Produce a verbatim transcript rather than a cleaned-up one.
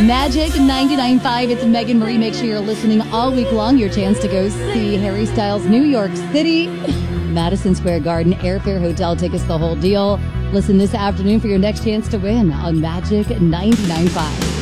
Magic ninety-nine point five. It's Megan Marie. Make sure you're listening all week long. Your chance to go see Harry Styles, New York City, Madison Square Garden, airfare, hotel tickets, the whole deal. Listen this afternoon for your next chance to win on Magic ninety-nine point five.